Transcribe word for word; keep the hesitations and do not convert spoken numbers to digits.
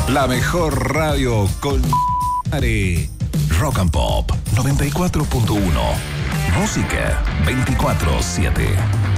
La mejor radio con Rock and Pop noventa y cuatro punto uno. Música veinticuatro siete.